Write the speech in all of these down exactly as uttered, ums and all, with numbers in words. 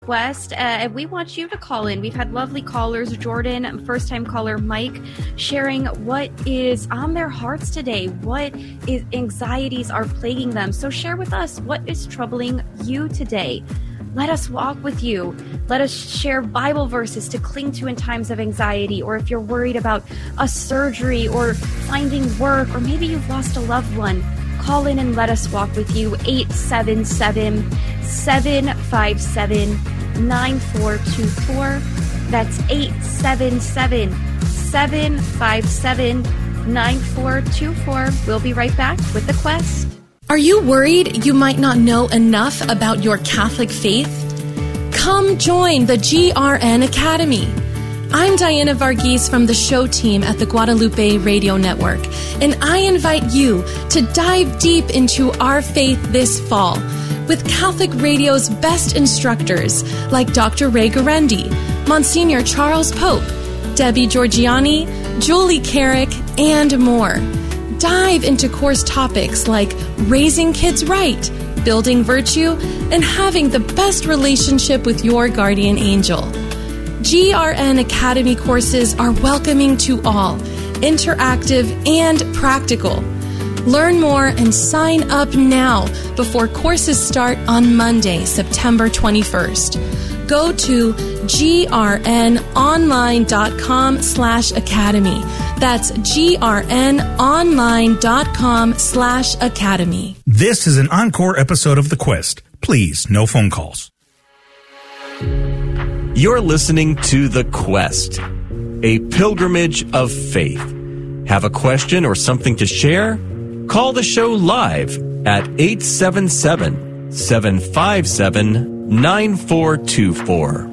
Quest, uh, and we want you to call in. We've had lovely callers, Jordan, first-time caller Mike, sharing what is on their hearts today, what is anxieties are plaguing them. So share with us what is troubling you today. Let us walk with you. Let us share Bible verses to cling to in times of anxiety, or if you're worried about a surgery or finding work, or maybe you've lost a loved one. Call in and let us walk with you. eight seven seven, seven five seven, nine four two four. That's eight seven seven, seven five seven, nine four two four. We'll be right back with The Quest. Are you worried you might not know enough about your Catholic faith? Come join the G R N Academy. I'm Diana Varghese from the show team at the Guadalupe Radio Network, and I invite you to dive deep into our faith this fall with Catholic Radio's best instructors like Doctor Ray Guarendi, Monsignor Charles Pope, Debbie Georgiani, Julie Carrick, and more. Dive into course topics like raising kids right, building virtue, and having the best relationship with your guardian angel. G R N Academy courses are welcoming to all, interactive and practical. Learn more and sign up now before courses start on Monday, September twenty-first. Go to grnonline.com slash academy. That's grnonline.com slash academy. This is an encore episode of The Quest. Please, no phone calls. You're listening to The Quest, a pilgrimage of faith. Have a question or something to share? Call the show live at eight seven seven, seven five seven, nine four two four.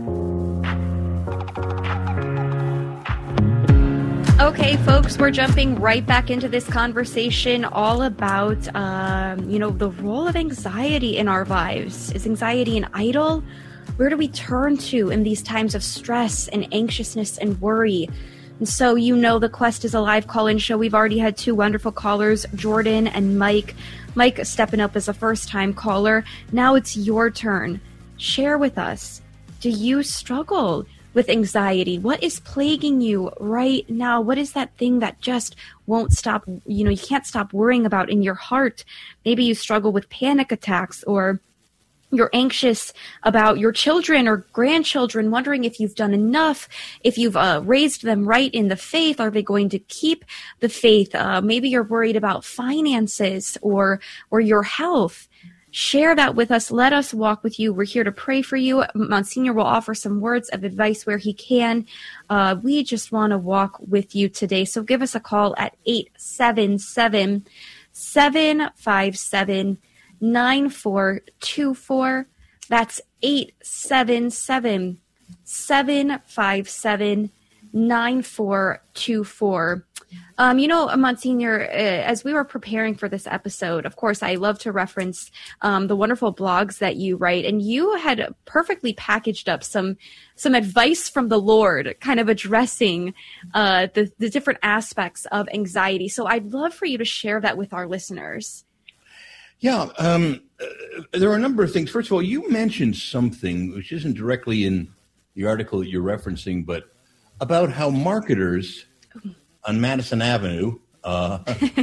Okay, folks, we're jumping right back into this conversation all about, um, you know, the role of anxiety in our lives. Is anxiety an idol? Where do we turn to in these times of stress and anxiousness and worry? And so, you know, The Quest is a live call-in show. We've already had two wonderful callers, Jordan and Mike. Mike stepping up as a first-time caller. Now it's your turn. Share with us. Do you struggle with anxiety? What is plaguing you right now? What is that thing that just won't stop, you know, you can't stop worrying about in your heart? Maybe you struggle with panic attacks, or you're anxious about your children or grandchildren, wondering if you've done enough, if you've uh, raised them right in the faith. Are they going to keep the faith? Uh, maybe you're worried about finances or or your health. Share that with us. Let us walk with you. We're here to pray for you. Monsignor will offer some words of advice where he can. Uh, we just want to walk with you today. So give us a call at eight seven seven, seven five seven, nine four two four. That's eight seven seven, seven five seven, nine four two four. Um, you know, Monsignor, uh, as we were preparing for this episode, of course, I love to reference um, the wonderful blogs that you write, and you had perfectly packaged up some some advice from the Lord, kind of addressing uh, the, the different aspects of anxiety. So I'd love for you to share that with our listeners. Yeah, um, uh, there are a number of things. First of all, you mentioned something which isn't directly in the article that you're referencing, but about how marketers on Madison Avenue, uh,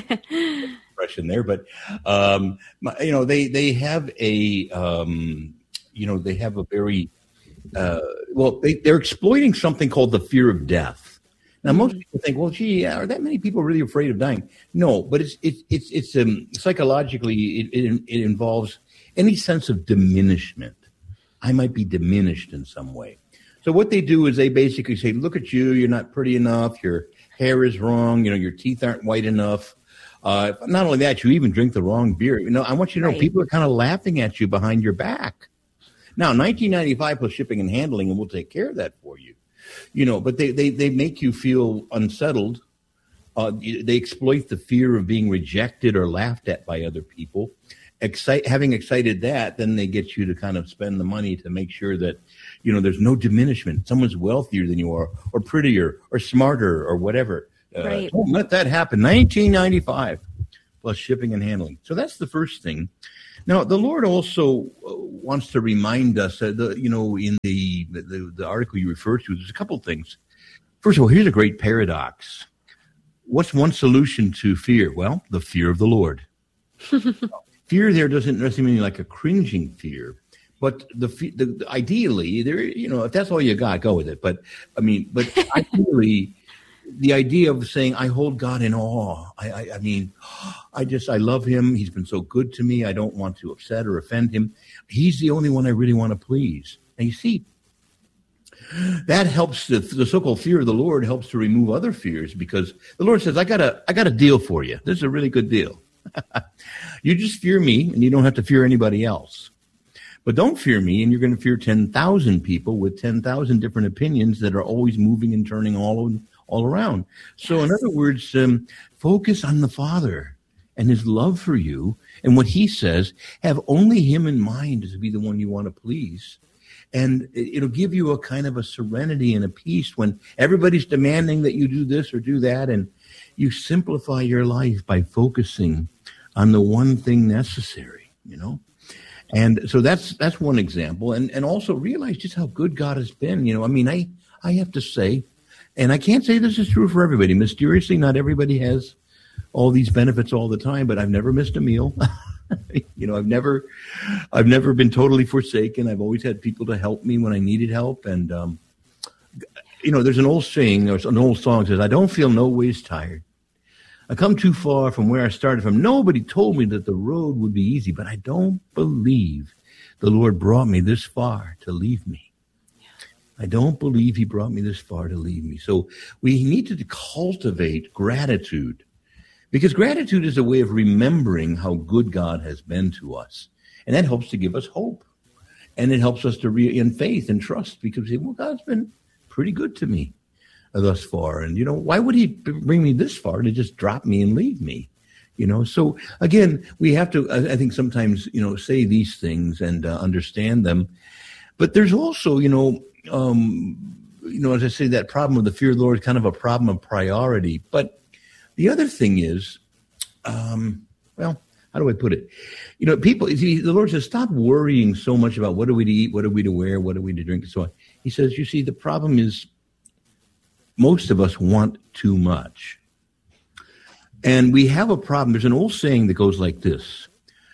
expression there, but um, you know, they they have a um, you know they have a very uh, well, they, they're exploiting something called the fear of death. Now, most people think, well, gee, are that many people really afraid of dying? No, but it's it's it's it's um, psychologically it, it it involves any sense of diminishment. I might be diminished in some way. So what they do is they basically say, look at you, you're not pretty enough, your hair is wrong, you know, your teeth aren't white enough. Uh, not only that, you even drink the wrong beer. You know, I want you to know, right. People are kind of laughing at you behind your back. Now, nineteen ninety-five plus shipping and handling, and we'll take care of that for you. You know, but they, they, they make you feel unsettled. Uh, they exploit the fear of being rejected or laughed at by other people. Excite, having excited that, then they get you to kind of spend the money to make sure that, you know, there's no diminishment. Someone's wealthier than you are, or prettier, or smarter, or whatever. Uh, right. Don't let that happen. nineteen ninety-five. plus shipping and handling. So that's the first thing. Now, the Lord also uh, wants to remind us that, the, you know, in the, the, the article you referred to, there's a couple of things. First of all, here's a great paradox. What's one solution to fear? Well, the fear of the Lord. Fear there doesn't necessarily mean like a cringing fear, but the, the, the ideally, there, you know, if that's all you got, go with it. But I mean, but ideally, the idea of saying, I hold God in awe. I, I, I mean, I just, I love him. He's been so good to me. I don't want to upset or offend him. He's the only one I really want to please. And you see, that helps, the, the so-called fear of the Lord helps to remove other fears, because the Lord says, I got a, I got a deal for you. This is a really good deal. You just fear me, and you don't have to fear anybody else. But don't fear me, and you're going to fear ten thousand people with ten thousand different opinions that are always moving and turning all, all around. So yes. In other words, um, focus on the Father and his love for you, and what he says, have only him in mind to be the one you want to please. And it'll give you a kind of a serenity and a peace when everybody's demanding that you do this or do that, and you simplify your life by focusing on the one thing necessary, you know? And so that's that's one example. And and also realize just how good God has been. You know, I mean, I, I have to say, and I can't say this is true for everybody. Mysteriously, not everybody has all these benefits all the time, but I've never missed a meal. You know, I've never I've never been totally forsaken. I've always had people to help me when I needed help. And, um, you know, there's an old saying, or an old song that says, I don't feel no ways tired. I come too far from where I started from. Nobody told me that the road would be easy, but I don't believe the Lord brought me this far to leave me. I don't believe he brought me this far to leave me. So we need to cultivate gratitude, because gratitude is a way of remembering how good God has been to us. And that helps to give us hope. And it helps us to be in faith and trust, because we say, well, God's been pretty good to me thus far. And, you know, why would he bring me this far to just drop me and leave me? You know, so again, we have to, I think sometimes, you know, say these things and uh, understand them. But there's also, you know, um, you know, as I say, that problem of the fear of the Lord is kind of a problem of priority. But the other thing is, um, well, how do I put it? You know, people, see, the Lord says, stop worrying so much about what are we to eat, what are we to wear, what are we to drink, and so on. He says, you see, the problem is most of us want too much. And we have a problem. There's an old saying that goes like this: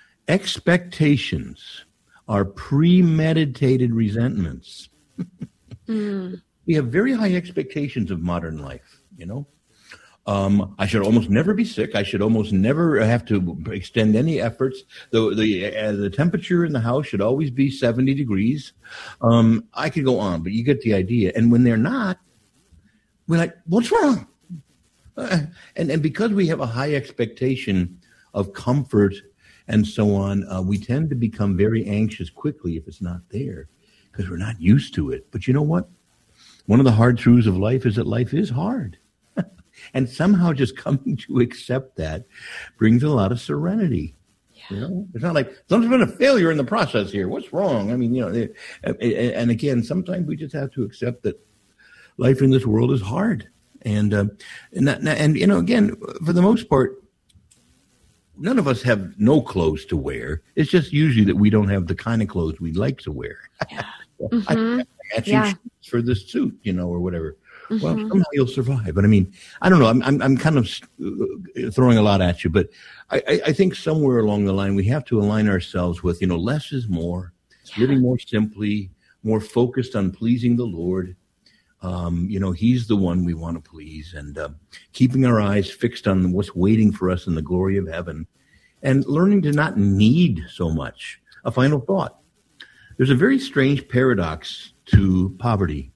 expectations are premeditated resentments. mm. We have very high expectations of modern life, you know. Um, I should almost never be sick. I should almost never have to extend any efforts. The the, uh, the temperature in the house should always be seventy degrees. Um, I could go on, but you get the idea. And when they're not, we're like, what's wrong? Uh, and, and because we have a high expectation of comfort and so on, uh, we tend to become very anxious quickly if it's not there, because we're not used to it. But you know what? One of the hard truths of life is that life is hard. And somehow just coming to accept that brings a lot of serenity. Yeah. You know, it's not like something's been a failure in the process here. What's wrong? I mean, you know, and again, sometimes we just have to accept that life in this world is hard. And, uh, and, that, and, you know, again, for the most part, none of us have no clothes to wear. It's just usually that we don't have the kind of clothes we'd like to wear. Yeah. mm-hmm. I have matching yeah. shoes for this suit, you know, or whatever. Mm-hmm. Well, somehow you'll survive. But I mean, I don't know. I'm I'm, I'm kind of throwing a lot at you, but I, I think somewhere along the line we have to align ourselves with, you know, less is more, yeah. living more simply, more focused on pleasing the Lord. Um, you know, he's the one we want to please, and uh, keeping our eyes fixed on what's waiting for us in the glory of heaven, and learning to not need so much. A final thought. There's a very strange paradox to poverty.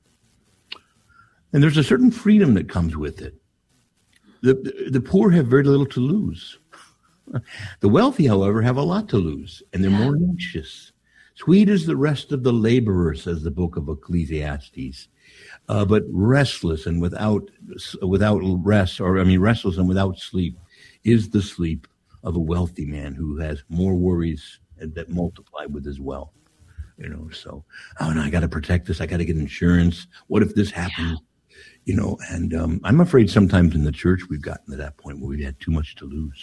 And there's a certain freedom that comes with it. The, the poor have very little to lose. The wealthy, however, have a lot to lose, and they're more anxious. Sweet is the rest of the laborer, says the book of Ecclesiastes, uh, but restless and without without rest, or I mean restless and without sleep, is the sleep of a wealthy man who has more worries that multiply with his wealth. You know, so, oh no, I got to protect this. I got to get insurance. What if this happens? Yeah. You know, and um, I'm afraid sometimes in the church we've gotten to that point where we've had too much to lose.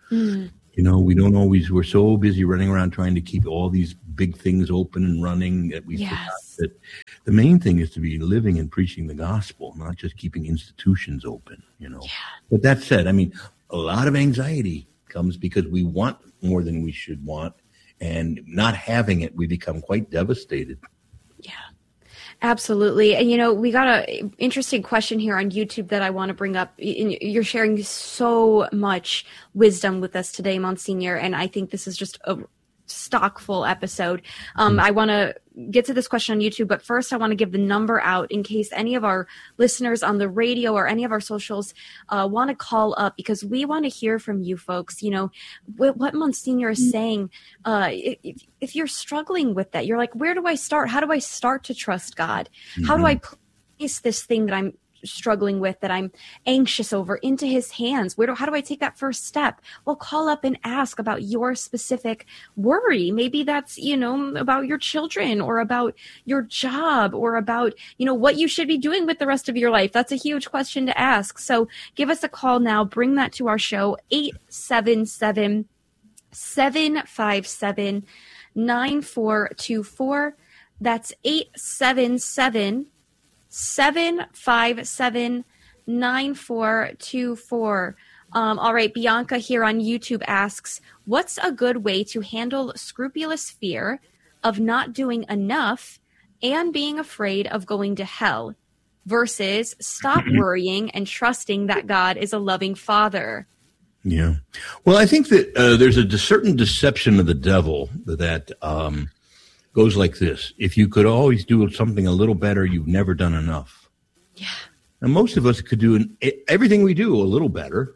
Mm. You know, we don't always, we're so busy running around trying to keep all these big things open and running that we Yes. forgot that the main thing is to be living and preaching the gospel, not just keeping institutions open, you know. Yeah. But that said, I mean, a lot of anxiety comes because we want more than we should want, and not having it, we become quite devastated. Yeah. Absolutely. And, you know, we got a interesting question here on YouTube that I want to bring up. You're sharing so much wisdom with us today, Monsignor, and I think this is just a stock full episode. Um, I want to get to this question on YouTube, but first I want to give the number out in case any of our listeners on the radio or any of our socials uh, want to call up, because we want to hear from you folks. You know, what, what Monsignor is saying, uh, if, if you're struggling with that, you're like, where do I start? How do I start to trust God? Mm-hmm. How do I place this thing that I'm struggling with, that I'm anxious over, into his hands? Where do, how do I take that first step? Well, call up and ask about your specific worry. Maybe that's, you know, about your children or about your job or about, you know, what you should be doing with the rest of your life. That's a huge question to ask. So give us a call now. Bring that to our show, eight seven seven, seven five seven, nine four two four. That's eight seven seven, seven five seven, nine four two four. Um, all right, Bianca here on YouTube asks, what's a good way to handle scrupulous fear of not doing enough and being afraid of going to hell versus stop worrying and trusting that God is a loving Father? Yeah. Well, I think that uh, there's a de- certain deception of the devil that um, goes like this. If you could always do something a little better, you've never done enough. Yeah. And most of us could do an, everything we do a little better.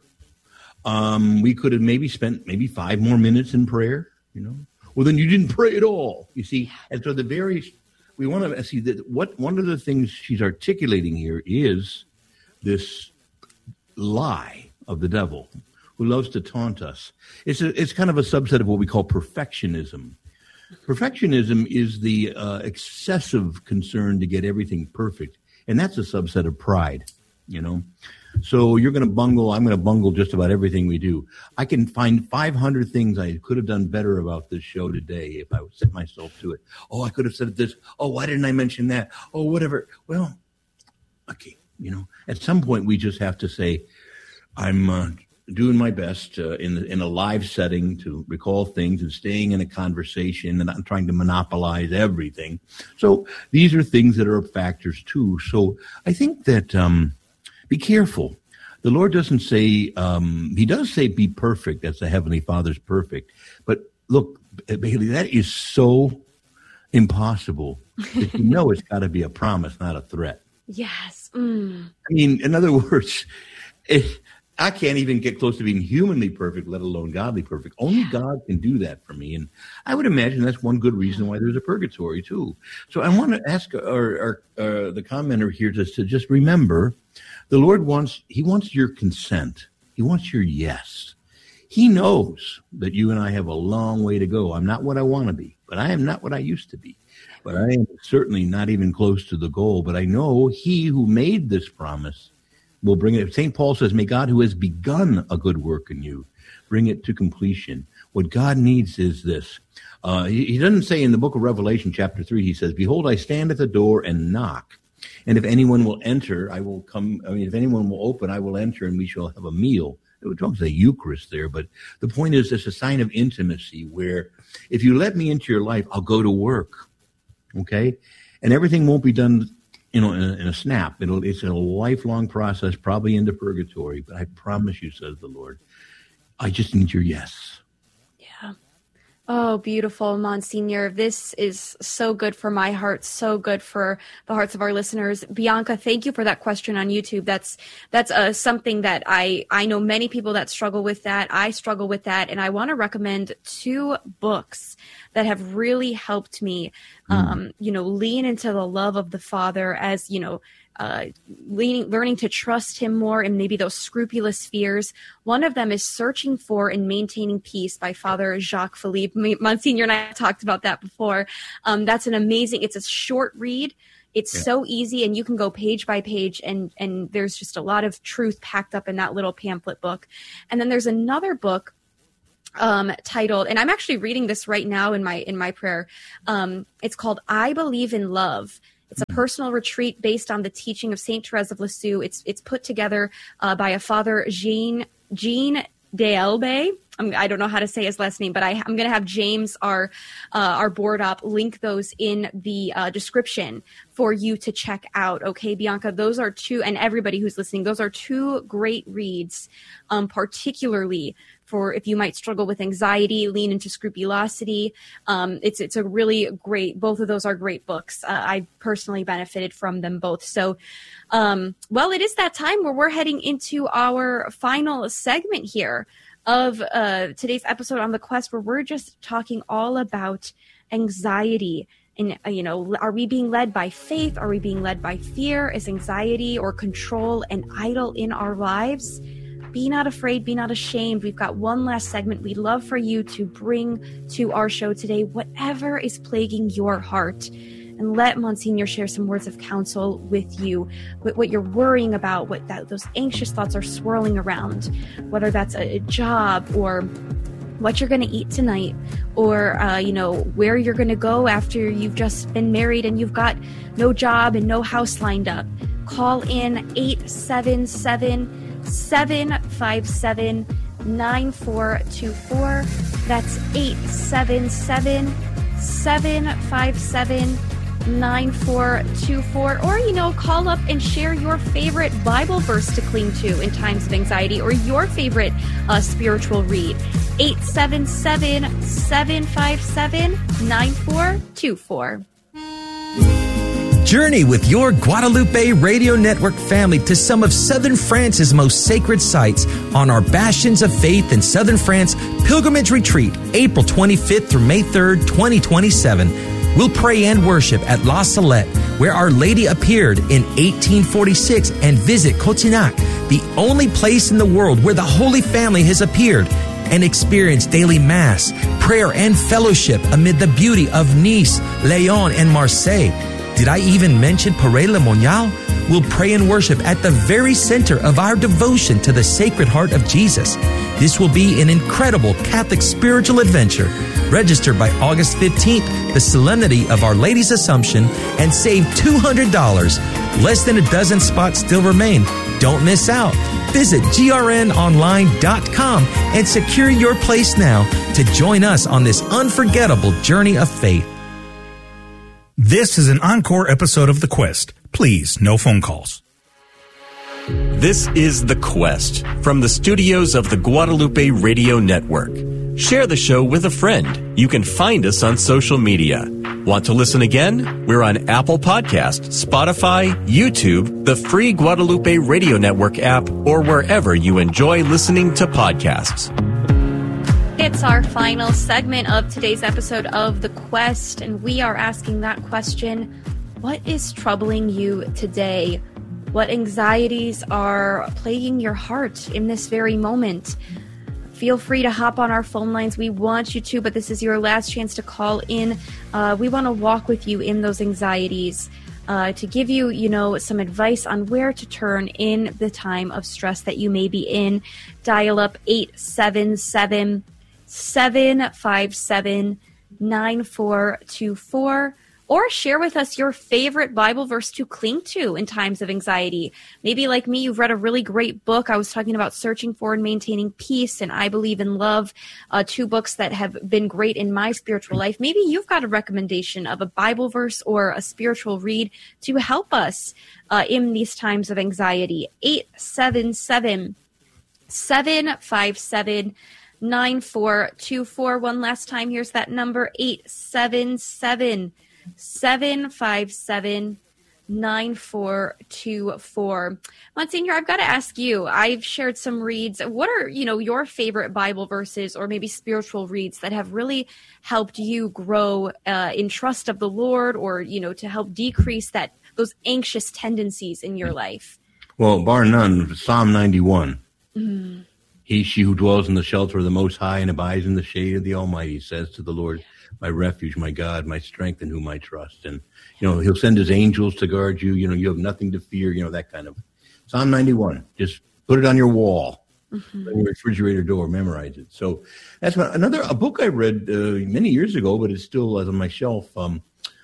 Um, we could have maybe spent maybe five more minutes in prayer, you know. Well, then you didn't pray at all, you see. And so the very, we want to see that what one of the things she's articulating here is this lie of the devil who loves to taunt us. It's a, it's kind of a subset of what we call perfectionism. Perfectionism is the uh, excessive concern to get everything perfect, and that's a subset of pride, you know. So you're going to bungle, I'm going to bungle just about everything we do. I can find five hundred things I could have done better about this show today if I would set myself to it. Oh, I could have said this. Oh, why didn't I mention that? Oh, whatever. Well, okay, you know, at some point we just have to say, I'm uh, doing my best uh, in the, in a live setting to recall things and staying in a conversation and not trying to monopolize everything. So these are things that are factors too. So I think that um, be careful. The Lord doesn't say, um, he does say be perfect as the Heavenly Father's perfect. But look, Bailey, that is so impossible that you know it's got to be a promise, not a threat. Yes. Mm. I mean, in other words, it, I can't even get close to being humanly perfect, let alone godly perfect. Only God can do that for me. And I would imagine that's one good reason why there's a purgatory, too. So I want to ask our, our, uh, the commenter here to, to just remember, the Lord wants, he wants your consent. He wants your yes. He knows that you and I have a long way to go. I'm not what I want to be, but I am not what I used to be. But I am certainly not even close to the goal. But I know he who made this promise will bring it. Saint Paul says, may God who has begun a good work in you bring it to completion. What God needs is this. Uh, he, he doesn't say in the book of Revelation, chapter three, he says, behold, I stand at the door and knock. And if anyone will enter, I will come. I mean, if anyone will open, I will enter and we shall have a meal. It talks the Eucharist there, but the point is it's a sign of intimacy where if you let me into your life, I'll go to work. Okay? And everything won't be done, you know, in a, in a snap. It'll, it's a lifelong process, probably into purgatory, but I promise you, says the Lord, I just need your yes. Yeah. Oh, beautiful, Monsignor. This is so good for my heart, so good for the hearts of our listeners. Bianca, thank you for that question on YouTube. That's that's uh, something that I, I know many people that struggle with that. I struggle with that, and I want to recommend two books that have really helped me, um, mm. you know, lean into the love of the Father as, you know, Uh, leaning, learning to trust him more and maybe those scrupulous fears. One of them is Searching for and Maintaining Peace by Father Jacques Philippe. Monsignor and I talked about that before. Um, that's an amazing, it's a short read. It's yeah. so easy, and you can go page by page, and, and there's just a lot of truth packed up in that little pamphlet book. And then there's another book um, titled, and I'm actually reading this right now in my in my prayer. Um, it's called "I Believe in Love." It's a personal retreat based on the teaching of Saint Therese of Lisieux. It's it's put together uh, by a Father Jean Jean D'Elbe. I'm, I don't know how to say his last name, but I, I'm going to have James, our uh, our board op, link those in the uh, description for you to check out. Okay, Bianca, those are two, and everybody who's listening, those are two great reads, um, particularly for if you might struggle with anxiety, lean into scrupulosity. Um, it's it's a really great, both of those are great books. Uh, I personally benefited from them both. So, um, well, it is that time where we're heading into our final segment here of uh, today's episode on The Quest, where we're just talking all about anxiety. And, uh, you know, are we being led by faith? Are we being led by fear? Is anxiety or control an idol in our lives? Be not afraid, be not ashamed. We've got one last segment we'd love for you to bring to our show today, whatever is plaguing your heart. And let Monsignor share some words of counsel with you, with what you're worrying about, what that, those anxious thoughts are swirling around, whether that's a, a job or what you're going to eat tonight, or, uh, you know, where you're going to go after you've just been married and you've got no job and no house lined up. Call in eight seven seven, seven five seven, nine four two four. That's eight seven seven, seven five seven, nine four two four, or, you know, call up and share your favorite Bible verse to cling to in times of anxiety, or your favorite uh, spiritual read. eight seven seven, seven five seven, nine four two four. Journey with your Guadalupe Radio Network family to some of Southern France's most sacred sites on our Bastions of Faith in Southern France Pilgrimage Retreat, April twenty-fifth through May third, twenty twenty-seven. We'll pray and worship at La Salette, where Our Lady appeared in eighteen forty-six, and visit Cotignac, the only place in the world where the Holy Family has appeared, and experience daily Mass, prayer, and fellowship amid the beauty of Nice, Lyon, and Marseille. Did I even mention Paray-le-Monial? We'll pray and worship at the very center of our devotion to the Sacred Heart of Jesus. This will be an incredible Catholic spiritual adventure. Register by August fifteenth, the Solemnity of Our Lady's Assumption, and save two hundred dollars. Less than a dozen spots still remain. Don't miss out. Visit G R N online dot com and secure your place now to join us on this unforgettable journey of faith. This is an encore episode of The Quest. Please, no phone calls. This is The Quest from the studios of the Guadalupe Radio Network. Share the show with a friend. You can find us on social media. Want to listen again? We're on Apple Podcasts, Spotify, YouTube, the free Guadalupe Radio Network app, or wherever you enjoy listening to podcasts. It's our final segment of today's episode of The Quest, and we are asking that question: what is troubling you today? What anxieties are plaguing your heart in this very moment? Feel free to hop on our phone lines. We want you to, but this is your last chance to call in. Uh, we want to walk with you in those anxieties, uh, to give you, you know, some advice on where to turn in the time of stress that you may be in. Dial up eight seven seven, seven five seven, nine four two four. Or share with us your favorite Bible verse to cling to in times of anxiety. Maybe like me, you've read a really great book. I was talking about Searching for and Maintaining Peace and I Believe in Love, uh, two books that have been great in my spiritual life. Maybe you've got a recommendation of a Bible verse or a spiritual read to help us uh, in these times of anxiety. eight seven seven, seven five seven, nine four two four. One last time, here's that number: eight seven seven, seven five seven, nine four two four. Monsignor, I've got to ask you, I've shared some reads. What are, you know, your favorite Bible verses or maybe spiritual reads that have really helped you grow uh, in trust of the Lord, or, you know, to help decrease that those anxious tendencies in your life? Well, bar none, Psalm ninety-one. Mm-hmm. He, she who dwells in the shelter of the Most High and abides in the shade of the Almighty says to the Lord, my refuge, my God, my strength, in whom I trust. And, you know, he'll send his angels to guard you. You know, you have nothing to fear, you know, that kind of. Psalm ninety-one. Just put it on your wall. Mm-hmm. On your refrigerator door, memorize it. So that's one, another a book I read uh, many years ago, but it's still on my shelf. Um,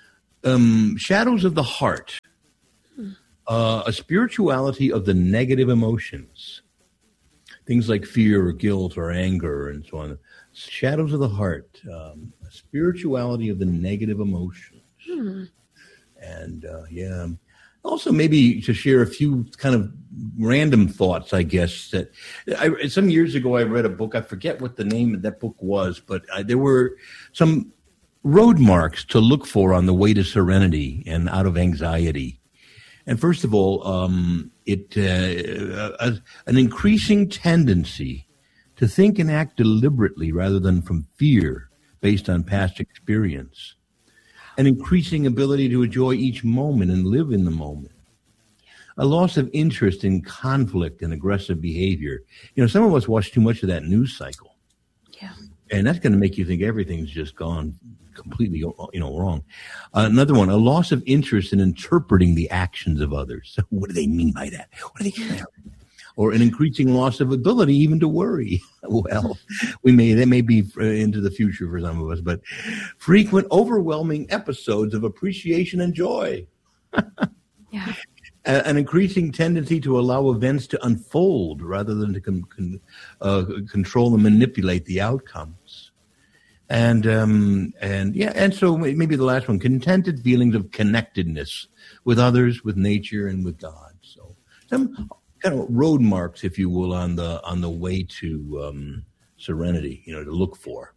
um, Shadows of the Heart, hmm. uh, a spirituality of the negative emotions, things like fear or guilt or anger and so on. Shadows of the Heart, um, a spirituality of the negative emotions, hmm. and uh, yeah. Also, maybe to share a few kind of random thoughts, I guess. That I, some years ago, I read a book. I forget what the name of that book was, but uh, there were some road marks to look for on the way to serenity and out of anxiety. And first of all, um, it uh, uh, an increasing tendency to think and act deliberately rather than from fear based on past experience. An increasing ability to enjoy each moment and live in the moment. A loss of interest in conflict and aggressive behavior. You know, some of us watch too much of that news cycle. Yeah. And that's going to make you think everything's just gone completely, you know, wrong. Uh, another one, a loss of interest in interpreting the actions of others. So what do they mean by that? What do they mean? Or an increasing loss of ability even to worry. Well, we may that may be into the future for some of us, but frequent, overwhelming episodes of appreciation and joy. Yeah. An increasing tendency to allow events to unfold rather than to con- con- uh, control and manipulate the outcomes. And um, and yeah, and so maybe the last one: contented feelings of connectedness with others, with nature, and with God. So some kind of road marks, if you will, on the on the way to um, serenity, you know, to look for.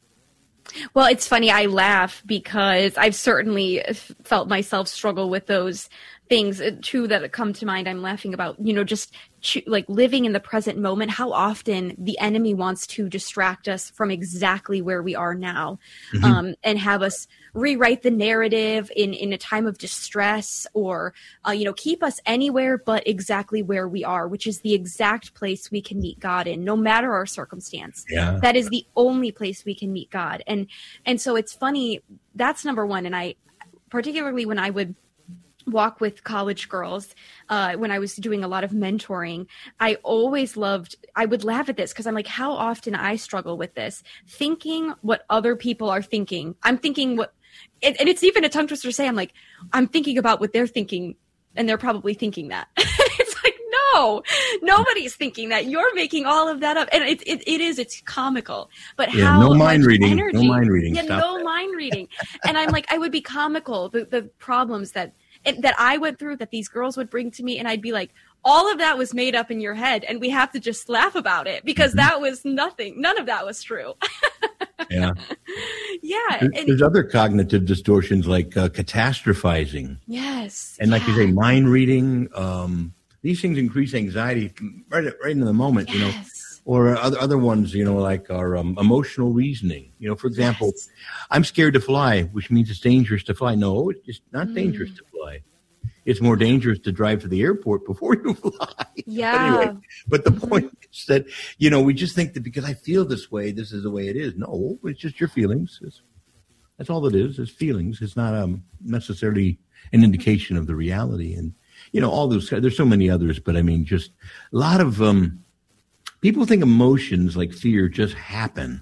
Well, it's funny. I laugh because I've certainly felt myself struggle with those things. Two that come to mind. I'm laughing about, you know, just cho- like living in the present moment. How often the enemy wants to distract us from exactly where we are now, mm-hmm. um, and have us rewrite the narrative in, in a time of distress, or, uh, you know, keep us anywhere but exactly where we are, which is the exact place we can meet God in, no matter our circumstance. Yeah. That is the only place we can meet God. And, and so it's funny. That's number one. And I, particularly when I would walk with college girls, uh, when I was doing a lot of mentoring, I always loved, I would laugh at this because I'm like, how often I struggle with this, thinking what other people are thinking. I'm thinking what, and, and it's even a tongue twister to say, I'm like, I'm thinking about what they're thinking, and they're probably thinking that. It's like, no, nobody's thinking that. You're making all of that up. And it, it, it is, it's comical. But yeah, how no mind much reading, energy. no mind reading. Yeah, Stop no that. mind reading. And I'm like, I would be comical, the, the problems that, It, that I went through, that these girls would bring to me, and I'd be like, all of that was made up in your head, and we have to just laugh about it because mm-hmm. that was nothing. None of that was true. Yeah. Yeah. There's, and, there's other cognitive distortions like uh, catastrophizing. Yes. And like yeah. you say, mind reading. Um, these things increase anxiety right, right in the moment, yes. you know. Or other other ones, you know, like our um, emotional reasoning. You know, for example, yes. I'm scared to fly, which means it's dangerous to fly. No, it's not mm. dangerous to fly. It's more dangerous to drive to the airport before you fly. Yeah. Anyway, but the point is that, you know, we just think that because I feel this way, this is the way it is. No, it's just your feelings. It's, that's all it is. It's feelings. It's not um, necessarily an indication of the reality. And, you know, all those, there's so many others, but I mean, just a lot of, um, people think emotions like fear just happen.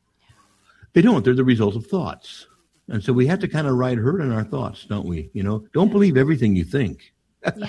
They don't. They're the result of thoughts. And so we have to kind of ride herd in our thoughts, don't we? You know, don't believe everything you think. Yeah.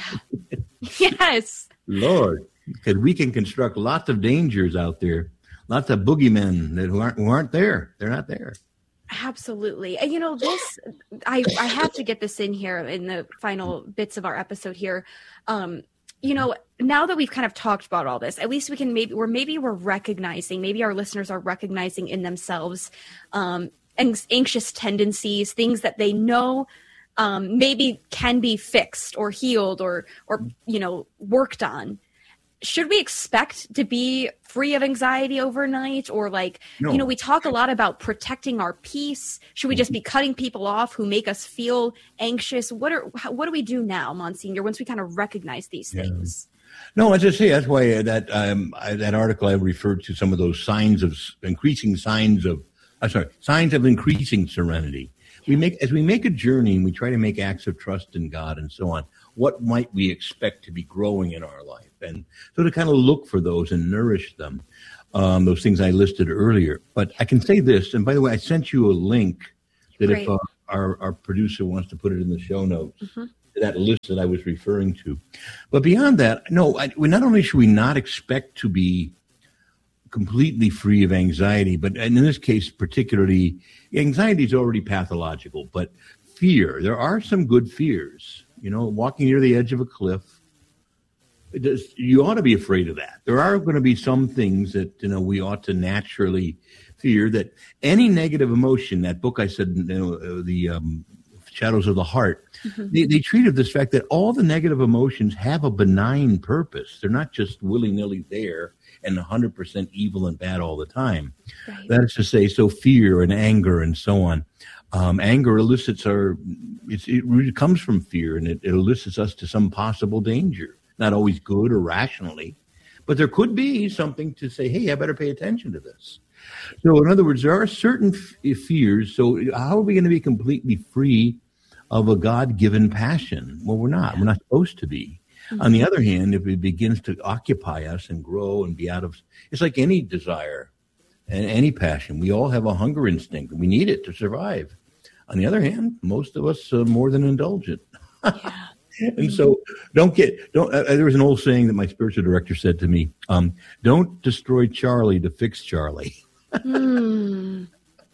Yes. Lord, because we can construct lots of dangers out there, lots of boogeymen that who aren't, who aren't there. They're not there. Absolutely. And, you know, this, I, I have to get this in here in the final bits of our episode here. Um, you know, now that we've kind of talked about all this, at least we can maybe, or maybe we're recognizing, maybe our listeners are recognizing in themselves um, anxious tendencies, things that they know um, maybe can be fixed or healed or, or, you know, worked on. Should we expect to be free of anxiety overnight? Or like, no. you know, we talk a lot about protecting our peace. Should we just be cutting people off who make us feel anxious? What are, what do we do now, Monsignor, once we kind of recognize these things? Yeah. No, as I say, that's why that, um, I, that article I referred to some of those signs of increasing signs of, I'm sorry, signs of increasing serenity. We make as we make a journey and we try to make acts of trust in God and so on. What might we expect to be growing in our life? And so to kind of look for those and nourish them, um, those things I listed earlier. But I can say this, and by the way, I sent you a link that Great. if uh, our, our producer wants to put it in the show notes, mm-hmm. that list that I was referring to. But beyond that, no, I, we not only should we not expect to be completely free of anxiety, but and in this case particularly, anxiety is already pathological, but fear, there are some good fears. You know, walking near the edge of a cliff, it does, you ought to be afraid of that. There are going to be some things that, you know, we ought to naturally fear. That any negative emotion, that book I said, you know, the um, Shadows of the Heart, mm-hmm. they, they treated this fact that all the negative emotions have a benign purpose. They're not just willy-nilly there and one hundred percent evil and bad all the time. Right. That is to say, so fear and anger and so on. Um, anger elicits our, it's, it really comes from fear, and it, it elicits us to some possible danger. Not always good or rationally, but there could be something to say, hey, I better pay attention to this. So in other words, there are certain f- fears. So how are we going to be completely free of a God-given passion? Well, we're not. We're not supposed to be. Mm-hmm. On the other hand, if it begins to occupy us and grow and be out of, it's like any desire and any passion. We all have a hunger instinct. We need it to survive. On the other hand, most of us are more than indulgent. Yeah. And so don't get, don't, uh, there was an old saying that my spiritual director said to me, um, don't destroy Charlie to fix Charlie. Mm.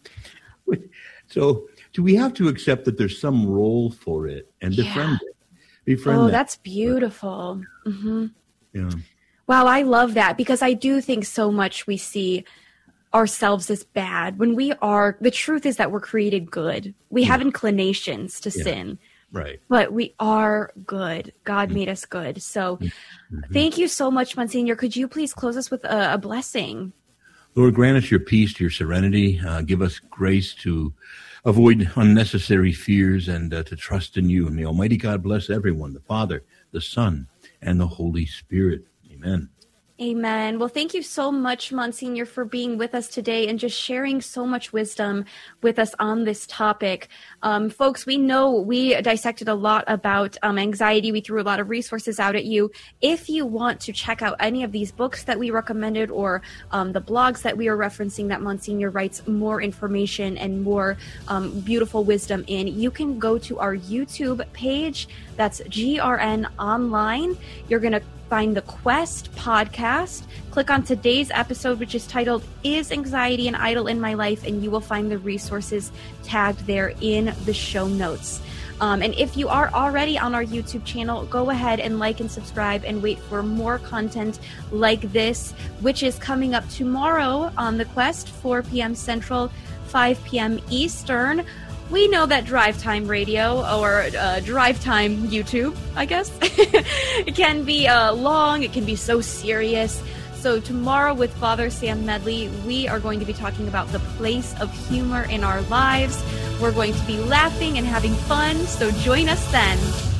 So do we have to accept that there's some role for it and befriend yeah. it? Befriend oh, that. That's beautiful. Mm-hmm. Yeah. Wow, I love that, because I do think so much we see ourselves as bad when we are, the truth is that we're created good. We yeah. have inclinations to yeah. sin. Right. But we are good. God mm-hmm. made us good. So mm-hmm. thank you so much, Monsignor. Could you please close us with a, a blessing? Lord, grant us your peace, your serenity. Uh, give us grace to avoid unnecessary fears and uh, to trust in you. And may Almighty God bless everyone, the Father, the Son, and the Holy Spirit. Amen. Amen. Well, thank you so much, Monsignor, for being with us today and just sharing so much wisdom with us on this topic. Um, folks, we know we dissected a lot about um, anxiety. We threw a lot of resources out at you. If you want to check out any of these books that we recommended or um, the blogs that we are referencing that Monsignor writes more information and more um, beautiful wisdom in, you can go to our YouTube page. That's G R N Online. You're going to find the Quest podcast. Click on today's episode, which is titled, Is Anxiety an Idol in My Life? And you will find the resources tagged there in the show notes. Um, and if you are already on our YouTube channel, go ahead and like and subscribe and wait for more content like this, which is coming up tomorrow on the Quest, four p.m. Central, five p.m. Eastern. We know that Drive Time Radio or uh, Drive Time YouTube, I guess, it can be uh, long. It can be so serious. So tomorrow with Father Sam Medley, we are going to be talking about the place of humor in our lives. We're going to be laughing and having fun. So join us then.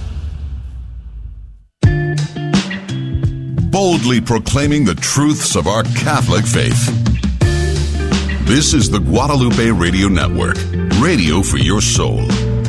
Boldly proclaiming the truths of our Catholic faith. This is the Guadalupe Radio Network, radio for your soul.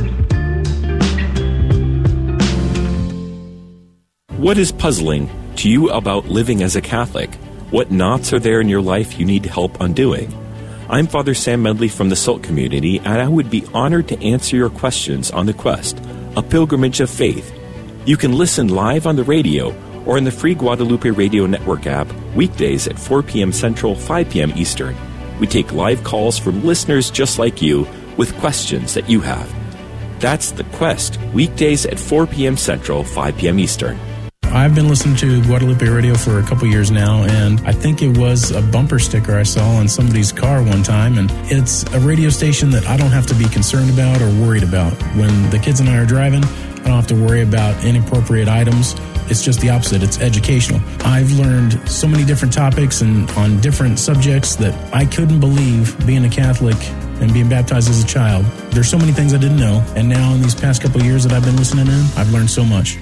What is puzzling to you about living as a Catholic? What knots are there in your life you need help undoing? I'm Father Sam Medley from the SALT community, and I would be honored to answer your questions on The Quest, a pilgrimage of faith. You can listen live on the radio or in the free Guadalupe Radio Network app weekdays at four p.m. Central, five p.m. Eastern. We take live calls from listeners just like you with questions that you have. That's The Quest, weekdays at four p.m. Central, five p.m. Eastern. I've been listening to Guadalupe Radio for a couple years now, and I think it was a bumper sticker I saw on somebody's car one time, and it's a radio station that I don't have to be concerned about or worried about. When the kids and I are driving, I don't have to worry about inappropriate items. It's just the opposite. It's educational. I've learned so many different topics and on different subjects that I couldn't believe being a Catholic and being baptized as a child. There's so many things I didn't know. And now in these past couple of years that I've been listening in, I've learned so much.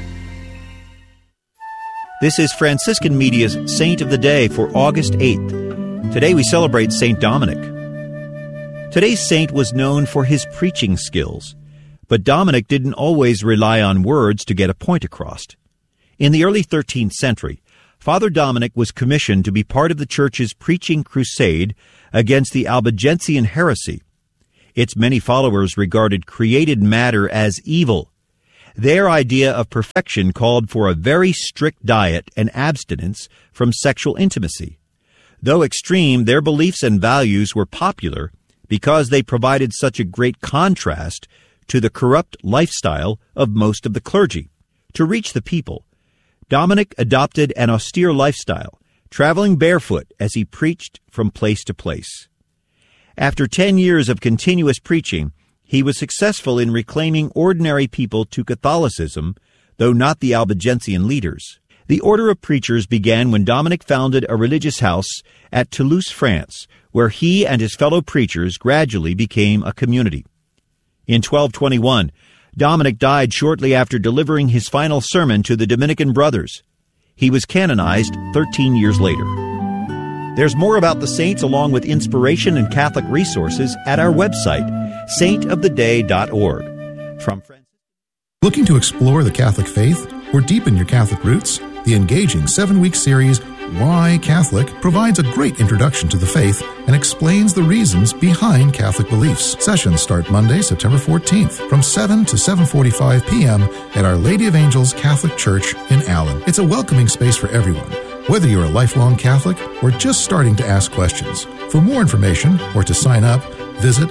This is Franciscan Media's Saint of the Day for August eighth. Today we celebrate Saint Dominic. Today's saint was known for his preaching skills, but Dominic didn't always rely on words to get a point across. In the early thirteenth century, Father Dominic was commissioned to be part of the Church's preaching crusade against the Albigensian heresy. Its many followers regarded created matter as evil. Their idea of perfection called for a very strict diet and abstinence from sexual intimacy. Though extreme, their beliefs and values were popular because they provided such a great contrast to the corrupt lifestyle of most of the clergy. To reach the people, Dominic adopted an austere lifestyle, traveling barefoot as he preached from place to place. After ten years of continuous preaching, he was successful in reclaiming ordinary people to Catholicism, though not the Albigensian leaders. The order of preachers began when Dominic founded a religious house at Toulouse, France, where he and his fellow preachers gradually became a community. In twelve twenty-one, Dominic died shortly after delivering his final sermon to the Dominican brothers. He was canonized thirteen years later. There's more about the saints along with inspiration and Catholic resources at our website, saint of the day dot org. From Francis- Looking to explore the Catholic faith or deepen your Catholic roots? The engaging seven-week series, Why Catholic, provides a great introduction to the faith and explains the reasons behind Catholic beliefs. Sessions start Monday, September fourteenth from seven to seven forty-five p.m. at Our Lady of Angels Catholic Church in Allen. It's a welcoming space for everyone, whether you're a lifelong Catholic or just starting to ask questions. For more information or to sign up, visit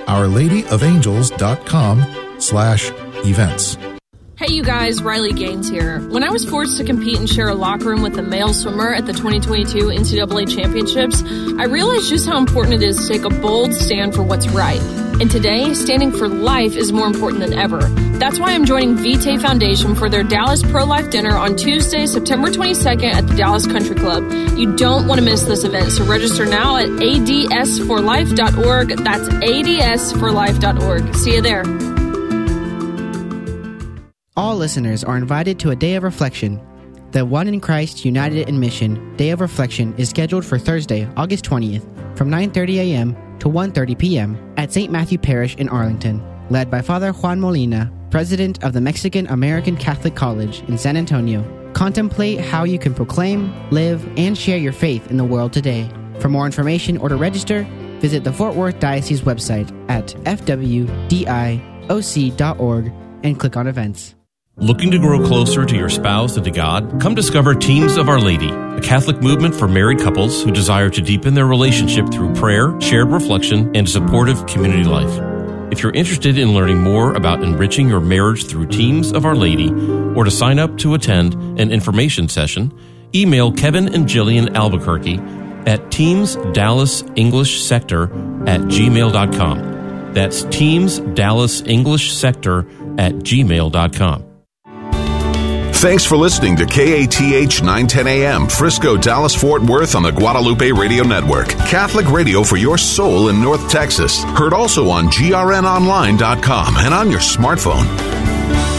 ourladyofangels.com slash events. Hey you guys, Riley Gaines here. When I was forced to compete and share a locker room with a male swimmer at the twenty twenty-two N C double A Championships, I realized just how important it is to take a bold stand for what's right. And today, standing for life is more important than ever. That's why I'm joining Vitae Foundation for their Dallas Pro-Life Dinner on Tuesday, September twenty-second at the Dallas Country Club. You don't want to miss this event, so register now at A D S for life dot org. That's A D S for life dot org. See you there. All listeners are invited to a day of reflection. The One in Christ United in Mission Day of Reflection is scheduled for Thursday, August twentieth from nine thirty a.m. to one thirty p.m. at Saint Matthew Parish in Arlington, led by Father Juan Molina, President of the Mexican American Catholic College in San Antonio. Contemplate how you can proclaim, live, and share your faith in the world today. For more information or to register, visit the Fort Worth Diocese website at f w d i o c dot org and click on events. Looking to grow closer to your spouse and to God? Come discover Teams of Our Lady, a Catholic movement for married couples who desire to deepen their relationship through prayer, shared reflection, and supportive community life. If you're interested in learning more about enriching your marriage through Teams of Our Lady, or to sign up to attend an information session, email Kevin and Jillian Albuquerque at teams dallas english sector at gmail dot com. That's teams dallas english sector at gmail dot com. Thanks for listening to K A T H nine ten A M, Frisco, Dallas, Fort Worth on the Guadalupe Radio Network. Catholic radio for your soul in North Texas. Heard also on G R N online dot com and on your smartphone.